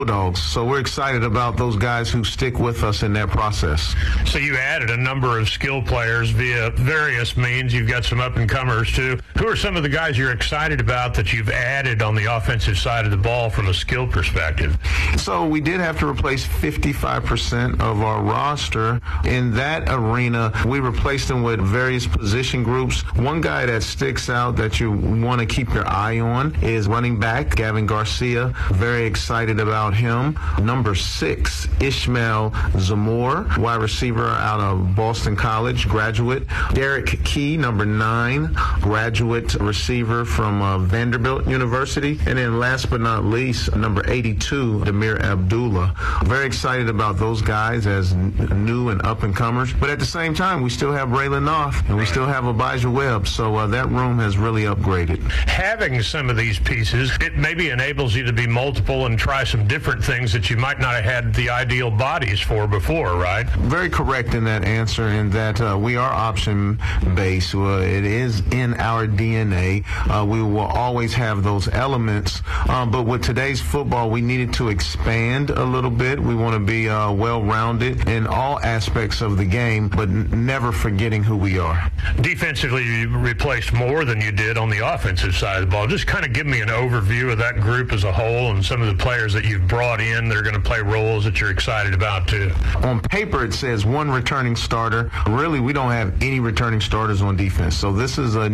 Bulldogs. So we're excited about those guys who stick with us in that process. So you added a number of skill players via various means. You've got some up-and-comers, too. Who are some of the guys you're excited about that you've added on the offensive side of the ball from a skill perspective? So we did have to replace 55% of our roster. In that arena, we replaced them with various position groups. One guy that sticks out that you want to keep your eye on is running back Gavin Garcia. Very excited about him. Number 6, Ishmael Zamore, wide receiver out of Boston College, graduate. Derek Key, number 9, graduate receiver from Vanderbilt University. And then last but not least, number 82, Demir Abdullah. Very excited about those guys as new and up-and-comers. But at the same time, we still have Braylon Knopf and we still have Abijah Webb. So that room has really upgraded. Having some of these pieces, it maybe enables you to be multiple and try some different things that you might not have had the ideal bodies for before, right? Very correct in that answer, in that we are option-based. It is in our DNA. We will always have those elements. But with today's football, we needed to expand a little bit. We want to be well-rounded in all aspects of the game, but never forgetting who we are. Defensively, you replaced more than you did on the offensive side of the ball. Just kind of give me an overview of that group as a whole and some of the players that you've brought in that are going to play roles that you're excited about, too. On paper, it says one returning starter. Really, we don't have any returning starters on defense. So this is a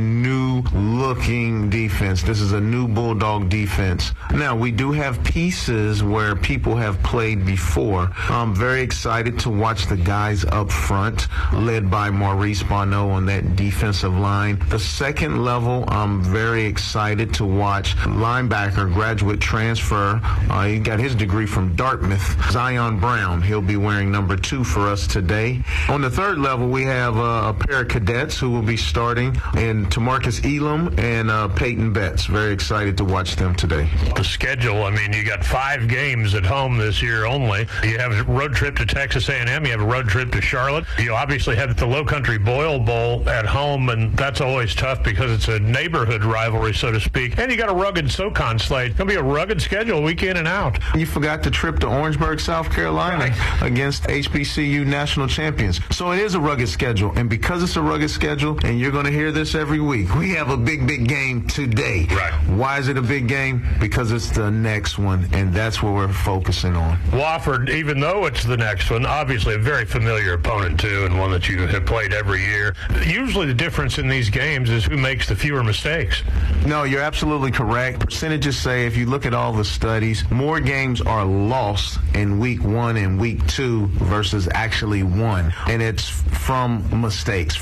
new-looking defense. This is a new Bulldog defense. Now, we do have pieces where people have played before. I'm very excited to watch the guys up front, led by Maurice Bonneau on that defensive line. The second level, I'm very excited to watch linebacker, graduate transfer. He got his degree from Dartmouth, Zion Brown. He'll be wearing number 2 for us today. On the third level, we have a pair of cadets who will be starting, and Tamarcus Elam and Peyton Betts. Very excited to watch them today. The schedule, I mean, you got 5 games at home this year only. You have a road trip to Texas A&M. You have a road trip to Charlotte. You obviously have the Low Country Boil Bowl at home, and that's always tough because it's a neighborhood rivalry, so to speak. And you got a rugged SoCon slate. It's going to be a rugged schedule week in and out. You forgot the trip to Orangeburg, South Carolina against HBCU national champions. So it is a rugged schedule. And because it's a rugged schedule, and you're going to hear this every week, we have a big game today. Right. Why is it a big game? Because it's the next one, and that's what we're focusing on. Wofford, even though it's the next one, obviously a very familiar opponent, too, and one that you have played every year. Usually the difference in these games is who makes the fewer mistakes. No, you're absolutely correct. Percentages say, if you look at all the studies, more games are lost in week 1 and week 2 versus actually won. And it's from mistakes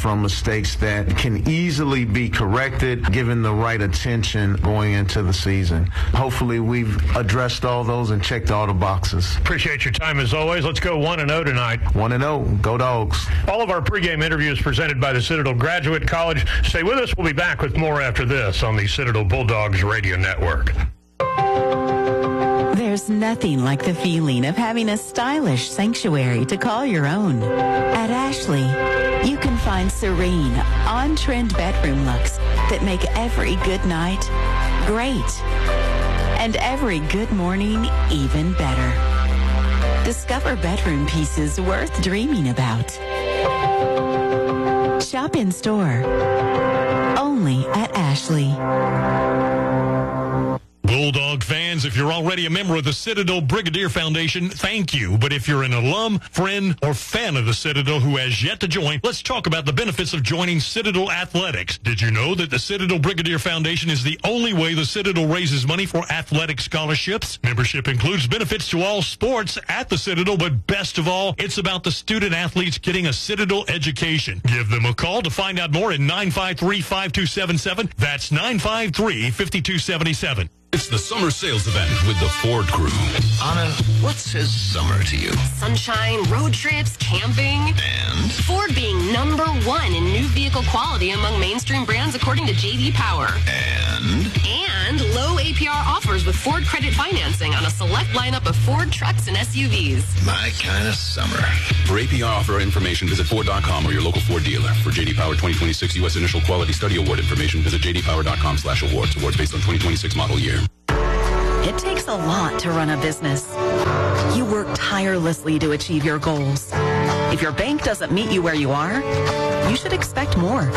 that can easily be corrected given the right attention going into the season. Hopefully we've addressed all those and checked all the boxes. Appreciate your time as always. Let's go 1-0 tonight. 1-0. Go Dogs. All of our pregame interviews presented by the Citadel Graduate College. Stay with us. We'll be back with more after this on the Citadel Bulldogs Radio Network. There's nothing like the feeling of having a stylish sanctuary to call your own. At Ashley, you can find serene, on-trend bedroom looks that make every good night great and every good morning even better. Discover bedroom pieces worth dreaming about. Shop in store. Only at Ashley. Bulldog fans, if you're already a member of the Citadel Brigadier Foundation, thank you. But if you're an alum, friend, or fan of the Citadel who has yet to join, let's talk about the benefits of joining Citadel Athletics. Did you know that the Citadel Brigadier Foundation is the only way the Citadel raises money for athletic scholarships? Membership includes benefits to all sports at the Citadel, but best of all, it's about the student athletes getting a Citadel education. Give them a call to find out more at 953-5277. That's 953-5277. It's the summer sales event with the Ford crew. Anna, what says summer to you? Sunshine, road trips, camping. And? Ford being #1 in new vehicle quality among mainstream brands according to J.D. Power. And low APR offers with Ford credit financing on a select lineup of Ford trucks and SUVs. My kind of summer. For APR offer information, visit Ford.com or your local Ford dealer. For J.D. Power 2026 U.S. Initial Quality Study Award information, visit jdpower.com/awards. Awards based on 2026 model year. It takes a lot to run a business. You work tirelessly to achieve your goals. If your bank doesn't meet you where you are, you should expect more.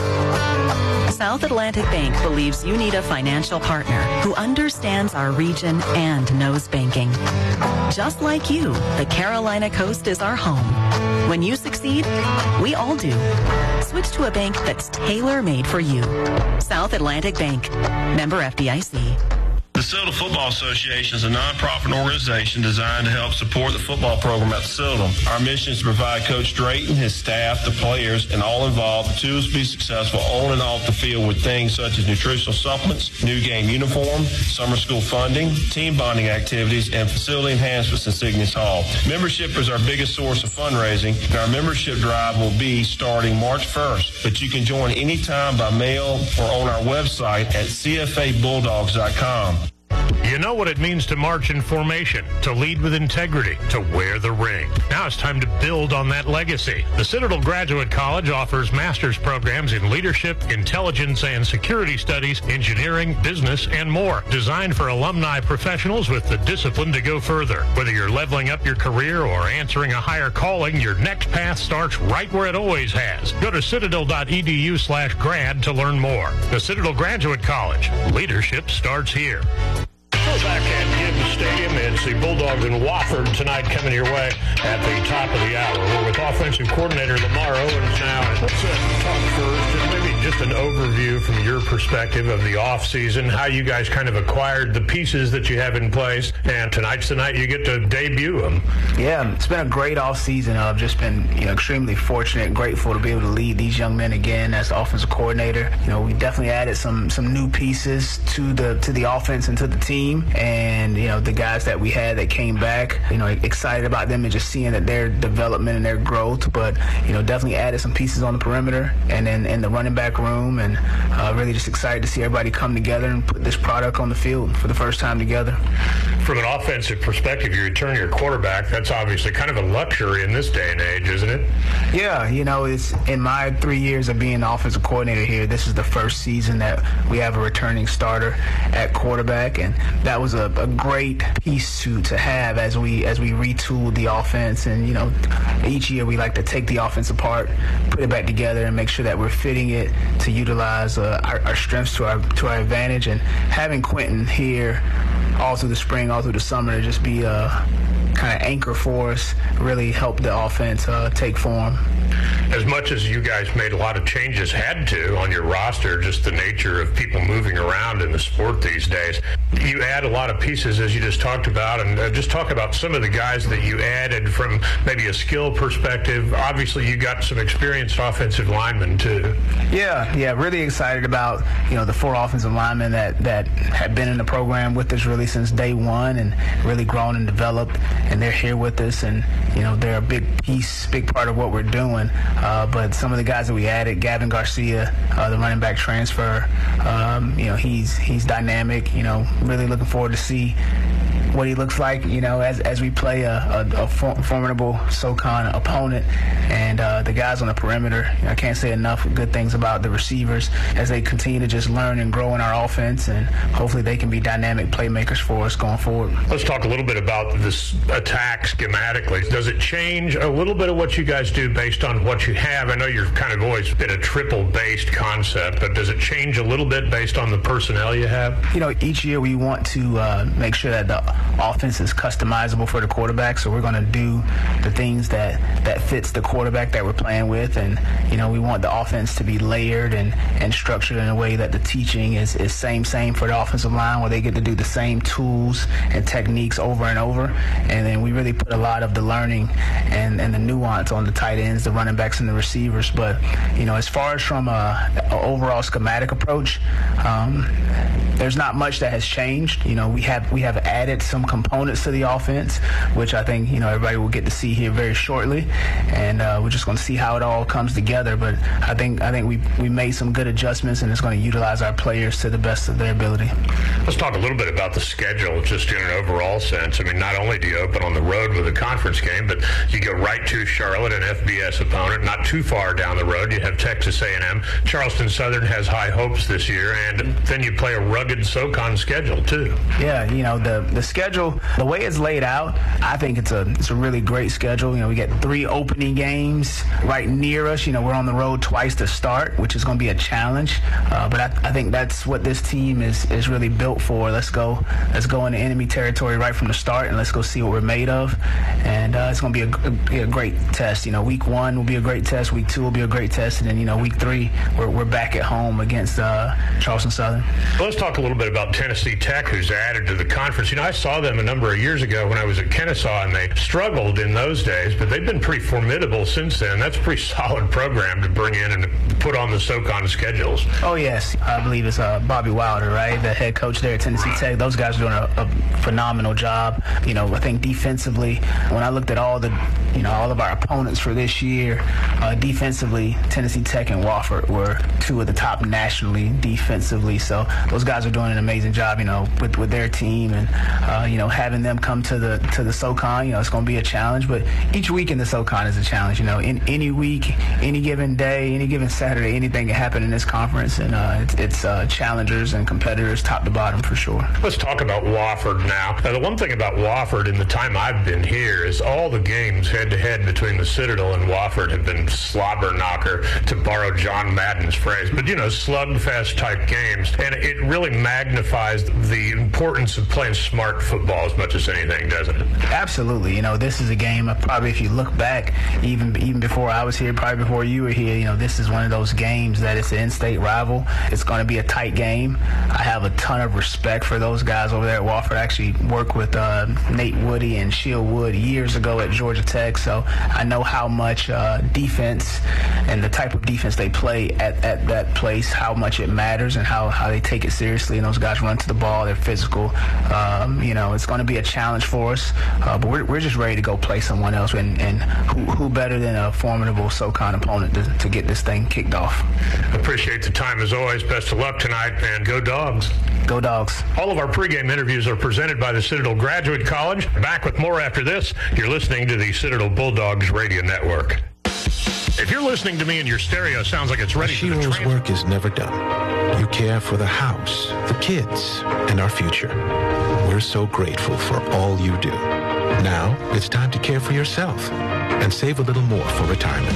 South Atlantic Bank believes you need a financial partner who understands our region and knows banking. Just like you, the Carolina Coast is our home. When you succeed, we all do. Switch to a bank that's tailor-made for you. South Atlantic Bank. Member FDIC. The Citadel Football Association is a nonprofit organization designed to help support the football program at the Citadel. Our mission is to provide Coach Drayton, his staff, the players, and all involved the tools to be successful on and off the field with things such as nutritional supplements, new game uniform, summer school funding, team bonding activities, and facility enhancements in Cygnus Hall. Membership is our biggest source of fundraising, and our membership drive will be starting March 1st, but you can join anytime by mail or on our website at cfabulldogs.com. You know what it means to march in formation, to lead with integrity, to wear the ring. Now it's time to build on that legacy. The Citadel Graduate College offers master's programs in leadership, intelligence and security studies, engineering, business, and more. Designed for alumni professionals with the discipline to go further. Whether you're leveling up your career or answering a higher calling, your next path starts right where it always has. Go to citadel.edu/grad to learn more. The Citadel Graduate College. Leadership starts here. Back at Gibbs Stadium, it's the Bulldogs in Wofford tonight coming your way at the top of the hour. We're with offensive coordinator Lamar Owens now. Let's talk first, and maybe just an overview from your perspective of the offseason, how you guys kind of acquired the pieces that you have in place, and tonight's the night you get to debut them. Yeah, it's been a great offseason. I've just been extremely fortunate and grateful to be able to lead these young men again as the offensive coordinator. We definitely added some new pieces to the offense and to the team. And, the guys that we had that came back, excited about them and just seeing that their development and their growth. But, definitely added some pieces on the perimeter and then in the running back room. And really just excited to see everybody come together and put this product on the field for the first time together. From an offensive perspective, you return your quarterback. That's obviously kind of a luxury in this day and age, isn't it? Yeah, it's in my 3 years of being the offensive coordinator here, this is the first season that we have a returning starter at quarterback. And that was a great piece to have as we retooled the offense. And each year we like to take the offense apart, put it back together, and make sure that we're fitting it to utilize our strengths to our advantage. And having Quentin here all through the spring, all through the summer, to just be a kind of anchor for us really helped the offense take form. As much as you guys made a lot of changes, had to, on your roster, just the nature of people moving around in the sport these days, you add a lot of pieces, as you just talked about, and just talk about some of the guys that you added from maybe a skill perspective. Obviously, you got some experienced offensive linemen, too. Yeah, really excited about, the 4 offensive linemen that have been in the program with us really since day one and really grown and developed, and they're here with us, and, they're a big part of what we're doing. But some of the guys that we added, Gavin Garcia, the running back transfer, he's dynamic. Really looking forward to see what he looks like, as we play a formidable SoCon opponent. And the guys on the perimeter, I can't say enough good things about the receivers as they continue to just learn and grow in our offense, and hopefully they can be dynamic playmakers for us going forward. Let's talk a little bit about this attack schematically. Does it change a little bit of what you guys do based on what you have? I know you've kind of always been a triple-based concept, but does it change a little bit based on the personnel you have? Each year we want to make sure that the offense is customizable for the quarterback, so we're going to do the things that fits the quarterback that we're playing with. And we want the offense to be layered and structured in a way that the teaching is same for the offensive line, where they get to do the same tools and techniques over and over. And then we really put a lot of the learning and the nuance on the tight ends, the running backs, and the receivers. But as far as from an overall schematic approach, there's not much that has changed. We have added some components to the offense, which I think everybody will get to see here very shortly, and we're just going to see how it all comes together. But I think we made some good adjustments, and it's going to utilize our players to the best of their ability. Let's talk a little bit about the schedule, just in an overall sense. I mean, not only do you open on the road with a conference game, but you go right to Charlotte, an FBS opponent. Not too far down the road, you have Texas A&M. Charleston Southern has high hopes this year, and then you play a rugged rugged SoCon schedule, too. Yeah, the schedule, the way it's laid out, I think it's a really great schedule. We get 3 opening games right near us. We're on the road twice to start, which is going to be a challenge. But I think that's what this team is really built for. Let's go into enemy territory right from the start, and let's go see what we're made of. And it's going to be a great test. Week 1 will be a great test. Week 2 will be a great test. And then, week 3, we're back at home against Charleston Southern. Well, let's talk a little bit about Tennessee Tech, who's added to the conference. I saw them a number of years ago when I was at Kennesaw, and they struggled in those days, but they've been pretty formidable since then. That's a pretty solid program to bring in and put on the SoCon schedules. Oh, yes. I believe it's Bobby Wilder, right? The head coach there at Tennessee Tech. Those guys are doing a phenomenal job. I think defensively, when I looked at all of our opponents for this year, defensively, Tennessee Tech and Wofford were 2 of the top nationally defensively. So those guys are doing an amazing job, with their team, and having them come to the SoCon. It's going to be a challenge, but each week in the SoCon is a challenge. In any week, any given day, any given Saturday, anything can happen in this conference, and it's challengers and competitors top to bottom for sure. Let's talk about Wofford now. The one thing about Wofford in the time I've been here is all the games head-to-head between the Citadel and Wofford have been slobber knocker, to borrow John Madden's phrase, but slugfest type games, and it really magnifies the importance of playing smart football as much as anything, doesn't it? Absolutely. This is a game, probably if you look back, even before I was here, probably before you were here, this is one of those games that it's an in-state rival. It's going to be a tight game. I have a ton of respect for those guys over there at Wofford. I actually worked with Nate Woody and Shield Wood years ago at Georgia Tech, so I know how much defense and the type of defense they play at that place, how much it matters and how they take it seriously, and those guys run to the ball. They're physical. It's going to be a challenge for us, but we're just ready to go play someone else, and who better than a formidable SoCon opponent to get this thing kicked off. Appreciate the time as always. Best of luck tonight, and go Dogs. Go Dogs. All of our pregame interviews are presented by the Citadel Graduate College. Back with more after this. You're listening to the Citadel Bulldogs Radio Network. If you're listening to me and your stereo sounds like it's ready for the Shiro's work is never done. You care for the house, the kids, and our future. We're so grateful for all you do. Now, it's time to care for yourself and save a little more for retirement.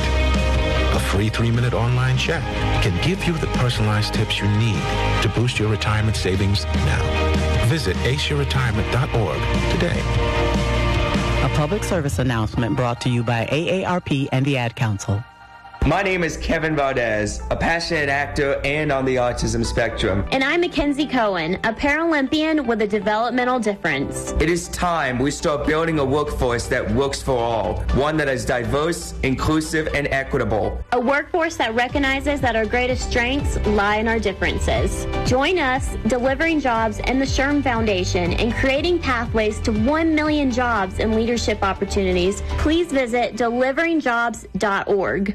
A free 3-minute online check can give you the personalized tips you need to boost your retirement savings now. Visit aceyourretirement.org today. A public service announcement brought to you by AARP and the Ad Council. My name is Kevin Valdez, a passionate actor and on the autism spectrum. And I'm Mackenzie Cohen, a Paralympian with a developmental difference. It is time we start building a workforce that works for all, one that is diverse, inclusive, and equitable. A workforce that recognizes that our greatest strengths lie in our differences. Join us, Delivering Jobs and the SHRM Foundation, in creating pathways to 1 million jobs and leadership opportunities. Please visit deliveringjobs.org.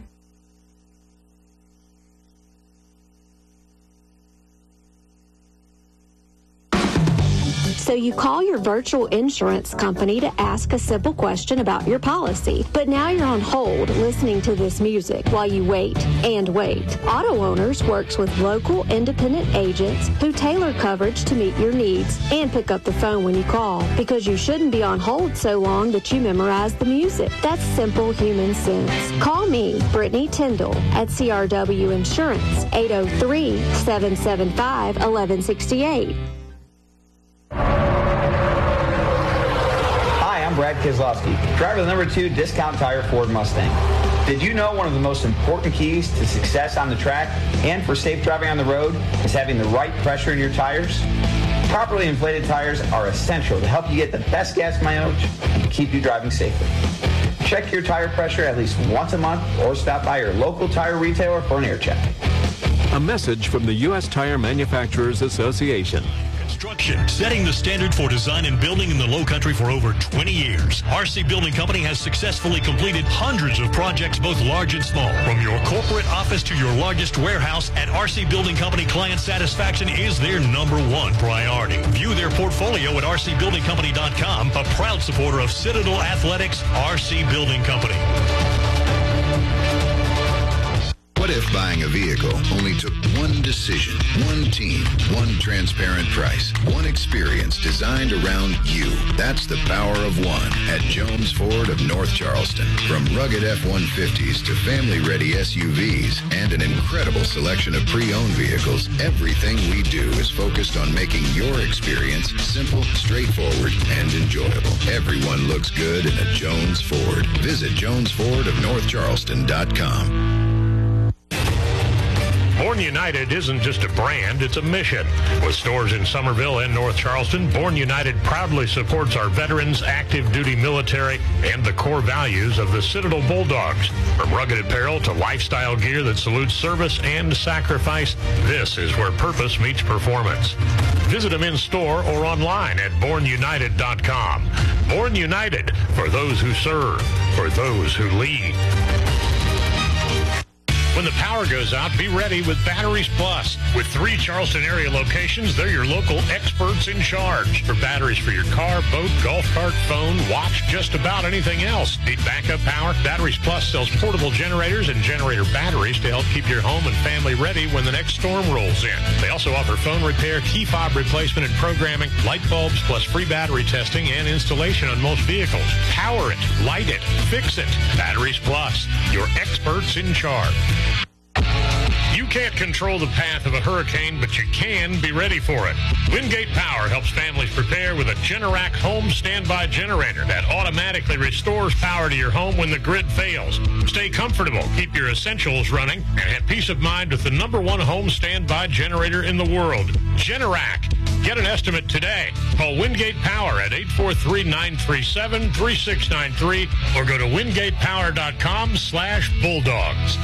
So you call your virtual insurance company to ask a simple question about your policy. But now you're on hold listening to this music while you wait and wait. Auto Owners works with local independent agents who tailor coverage to meet your needs and pick up the phone when you call, because you shouldn't be on hold so long that you memorize the music. That's simple human sense. Call me, Brittany Tyndall, at CRW Insurance, 803-775-1168. Hi, I'm Brad Keselowski, driver of the #2 Discount Tire Ford Mustang. Did you know one of the most important keys to success on the track and for safe driving on the road is having the right pressure in your tires? Properly inflated tires are essential to help you get the best gas mileage and keep you driving safely. Check your tire pressure at least once a month or stop by your local tire retailer for an air check. A message from the U.S. Tire Manufacturers Association. Construction, setting the standard for design and building in the Low Country for over 20 years. RC Building Company has successfully completed hundreds of projects, both large and small. From your corporate office to your largest warehouse, at RC Building Company, client satisfaction is their #1 priority. View their portfolio at rcbuildingcompany.com, a proud supporter of Citadel Athletics. RC Building Company. What if buying a vehicle only took one decision, one team, one transparent price, one experience designed around you? That's the power of one at Jones Ford of North Charleston. From rugged F-150s to family-ready SUVs and an incredible selection of pre-owned vehicles, everything we do is focused on making your experience simple, straightforward, and enjoyable. Everyone looks good in a Jones Ford. Visit JonesFordofNorthCharleston.com. Born United isn't just a brand, it's a mission. With stores in Somerville and North Charleston, Born United proudly supports our veterans, active duty military, and the core values of the Citadel Bulldogs. From rugged apparel to lifestyle gear that salutes service and sacrifice, this is where purpose meets performance. Visit them in store or online at bornunited.com. Born United, for those who serve, for those who lead. When the power goes out, be ready with Batteries Plus. With 3 Charleston area locations, they're your local experts in charge. For batteries for your car, boat, golf cart, phone, watch, just about anything else. Need backup power? Batteries Plus sells portable generators and generator batteries to help keep your home and family ready when the next storm rolls in. They also offer phone repair, key fob replacement and programming, light bulbs, plus free battery testing and installation on most vehicles. Power it, light it, fix it. Batteries Plus, your experts in charge. You can't control the path of a hurricane, but you can be ready for it. Wingate Power helps families prepare with a Generac home standby generator that automatically restores power to your home when the grid fails. Stay comfortable, keep your essentials running, and have peace of mind with the #1 home standby generator in the world, Generac. Get an estimate today. Call Wingate Power at 843-937-3693 or go to wingatepower.com/bulldogs.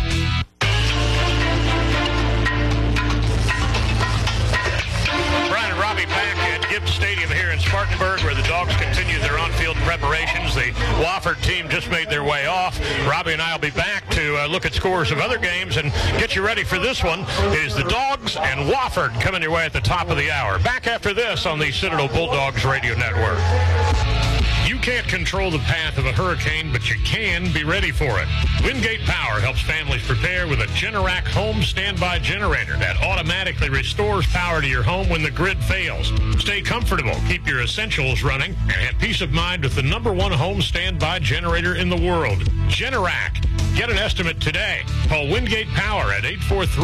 Brian and Robbie back at Gibbs Stadium here in Spartanburg, where the Dogs continue their on-field preparations. The Wofford team just made their way off. Robbie and I will be back to look at scores of other games and get you ready for this one. It is the Dogs and Wofford coming your way at the top of the hour. Back after this on the Citadel Bulldogs Radio Network. You can't control the path of a hurricane, but you can be ready for it. Wingate Power helps families prepare with a Generac home standby generator that automatically restores power to your home when the grid fails. Stay comfortable, keep your essentials running, and have peace of mind with the #1 home standby generator in the world, Generac. Get an estimate today. Call Wingate Power at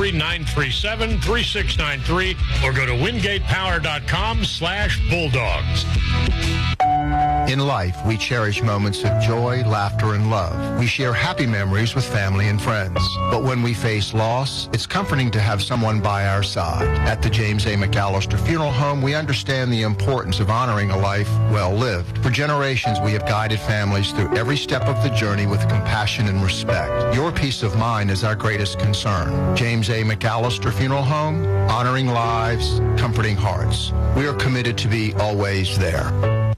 843-937-3693 or go to wingatepower.com/bulldogs. In life, we cherish moments of joy, laughter, and love. We share happy memories with family and friends. But when we face loss, it's comforting to have someone by our side. At the James A. McAllister Funeral Home, we understand the importance of honoring a life well lived. For generations, we have guided families through every step of the journey with compassion and respect. Your peace of mind is our greatest concern. James A. McAllister Funeral Home, honoring lives, comforting hearts. We are committed to be always there.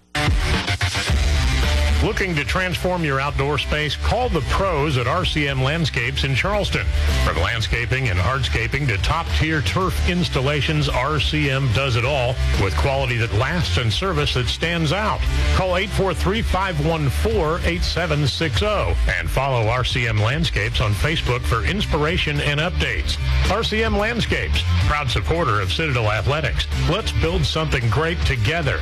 Looking to transform your outdoor space? Call the pros at RCM Landscapes in Charleston. From landscaping and hardscaping to top-tier turf installations, RCM does it all with quality that lasts and service that stands out. Call 843-514-8760 and follow RCM Landscapes on Facebook for inspiration and updates. RCM Landscapes, proud supporter of Citadel Athletics. Let's build something great together.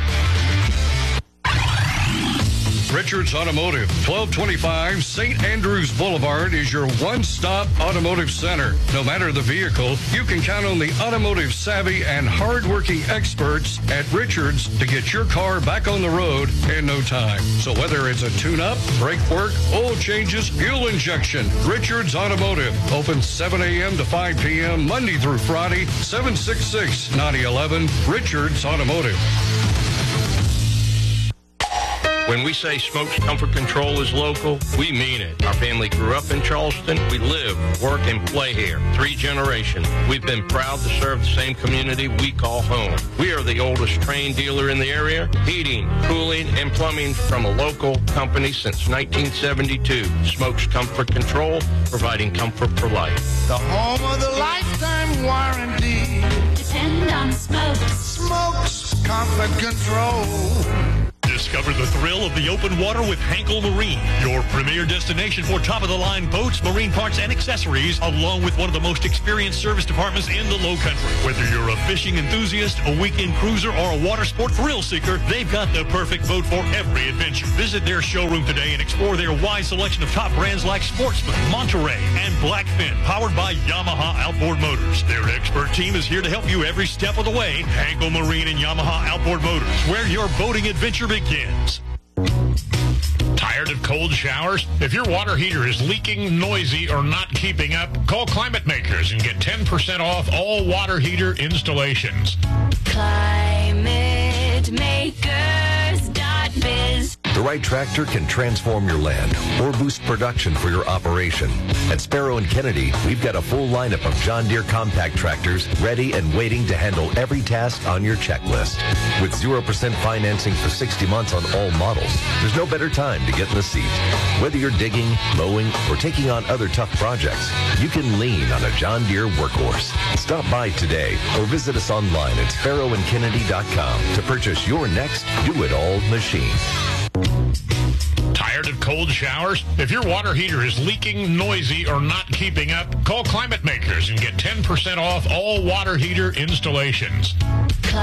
Richards Automotive, 1225 St. Andrews Boulevard is your one-stop automotive center. No matter the vehicle, you can count on the automotive savvy and hard-working experts at Richards to get your car back on the road in no time. So whether it's a tune-up, brake work, oil changes, fuel injection, Richards Automotive, open 7 a.m. to 5 p.m. Monday through Friday, 766-9011, Richards Automotive. When we say Smokes Comfort Control is local, we mean it. Our family grew up in Charleston. We live, work, and play here. 3 generations. We've been proud to serve the same community we call home. We are the oldest Trane dealer in the area. Heating, cooling, and plumbing from a local company since 1972. Smokes Comfort Control, providing comfort for life. The home of the lifetime warranty. Depend on Smokes. Smokes Comfort Control. Discover the thrill of the open water with Hankel Marine, your premier destination for top-of-the-line boats, marine parts, and accessories, along with one of the most experienced service departments in the Low Country. Whether you're a fishing enthusiast, a weekend cruiser, or a water sport thrill seeker, they've got the perfect boat for every adventure. Visit their showroom today and explore their wide selection of top brands like Sportsman, Monterey, and Blackfin, powered by Yamaha Outboard Motors. Their expert team is here to help you every step of the way. Hankel Marine and Yamaha Outboard Motors, where your boating adventure begins. Tired of cold showers? If your water heater is leaking, noisy, or not keeping up, call Climate Makers and get 10% off all water heater installations. ClimateMakers.biz. The right tractor can transform your land or boost production for your operation. At Sparrow and Kennedy, we've got a full lineup of John Deere compact tractors ready and waiting to handle every task on your checklist. With 0% financing for 60 months on all models, there's no better time to get in the seat. Whether you're digging, mowing, or taking on other tough projects, you can lean on a John Deere workhorse. Stop by today or visit us online at sparrowandkennedy.com to purchase your next do-it-all machine. Tired of cold showers? If your water heater is leaking, noisy, or not keeping up, call Climate Makers and get 10% off all water heater installations.